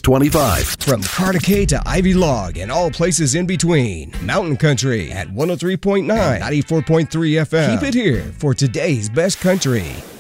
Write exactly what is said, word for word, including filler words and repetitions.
twenty-five. From Cartacay to Ivy Log and all places in between. Mountain Country at one oh three point nine, ninety-four point three F M. Keep it here for today's best country.